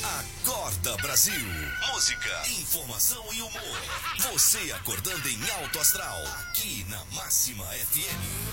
Acorda Brasil. Música, informação e humor. Você acordando em alto astral. Aqui na Máxima FM.